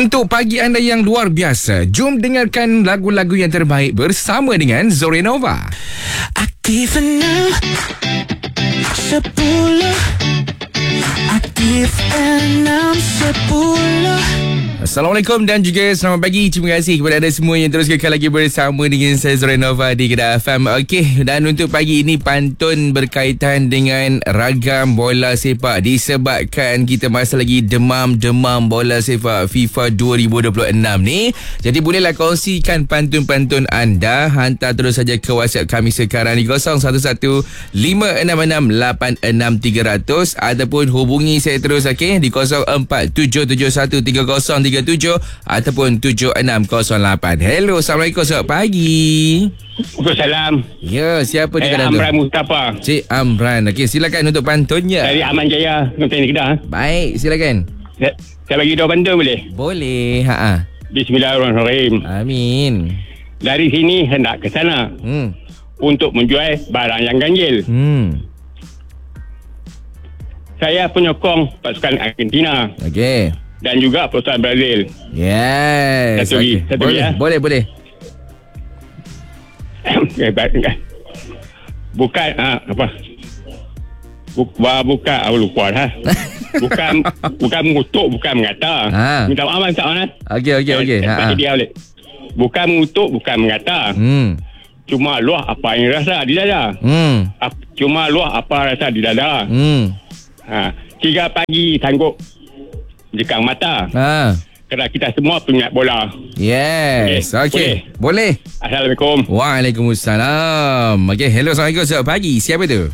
Untuk pagi anda yang luar biasa, jom dengarkan lagu-lagu yang terbaik bersama dengan Zorenova. Aktif 6 10 Aktif 6 10. Assalamualaikum dan juga selamat pagi. Terima kasih kepada anda semua yang terus kekal lagi bersama dengan saya Zorenova di Kedah FM. Okey, dan untuk pagi ini pantun berkaitan dengan ragam bola sepak disebabkan kita masih lagi demam bola sepak FIFA 2026 ni. Jadi bolehlah kongsikan pantun-pantun anda, hantar terus saja ke WhatsApp kami sekarang di 011566863000 ataupun hubungi saya terus di 0477130337 ataupun 7608. Hello, Assalamualaikum, selamat pagi. Waalaikumsalam. Ya, siapa di kanan tu? Amran Mustafa. Cik Amran. Okey, silakan untuk pantunnya. Dari Aman Jaya, Kelenteng Kedah. Baik, silakan. Saya bagi dua pantun boleh? Boleh. Ha. Bismillahirrahmanirrahim. Amin. Dari sini hendak ke sana untuk menjual barang yang ganjil. Saya penyokong pasukan Argentina. Okey. Dan juga pasukan Brazil. Yes. Satu lagi. Satu boleh, lagi, boleh. Bukan apa? Bukan aku lupa dah. Bukan mengutuk, bukan mengata. Minta maaf Okey. Dia boleh. Bukan mengutuk, bukan mengata. Cuma luah apa yang rasa di dada. Cuma luah apa rasa di dada. 3 pagi sanggup jekang mata. Kerana kita semua peminat bola. Yes. Okey. Boleh. Assalamualaikum. Waalaikumsalam. Okey, hello, Assalamualaikum, selamat pagi. Siapa tu?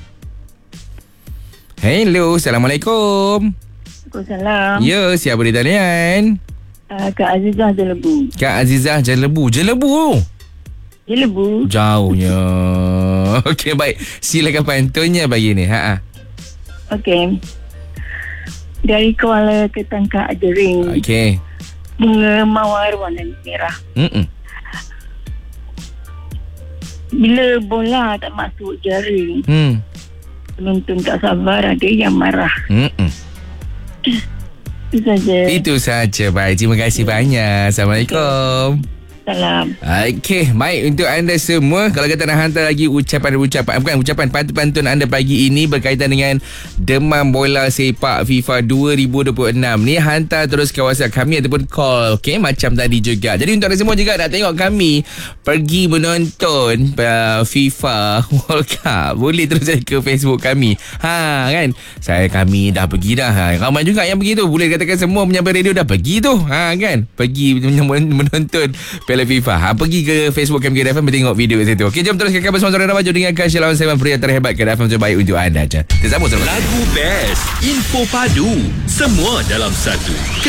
Hello, Assalamualaikum. Waalaikumsalam. Ya, siapa di talian? Kak Azizah Jelebu. Kak Azizah Jelebu. Jelebu. Jauhnya. Okey, baik. Silakan pantunnya bagi ni. Okey. Dari Kuala ke Tangkak Jering. Okey. Bunga mawar warna merah. Bila bola tak masuk jaring, penonton tak sabar, ada yang marah. Itu saja. Itu saja. Baik, terima kasih banyak. Assalamualaikum. Salam. Okey, baik, untuk anda semua, kalau kata nak hantar lagi ucapan pantun-pantun anda pagi ini berkaitan dengan demam bola sepak FIFA 2026 ni, hantar terus ke WhatsApp kami ataupun call, okey, macam tadi juga. Jadi untuk anda semua juga nak tengok kami pergi menonton FIFA World Cup, boleh terus ke Facebook kami. Kan? Kami dah pergi dah. Ramai juga yang pergi tu. Boleh katakan semua penyampai radio dah pergi tu. Kan? Pergi menonton Piala FIFA. Pergi ke Facebook kami Kedah FM, tengok video kat situ. Okey, jom terus ke kabar semua Zorenova. Jom dengarkan Syalawan 7 pria terhebat Kedah FM terbaik untuk anda. Kita sambung selamat. Lagu best, info padu, semua dalam satu.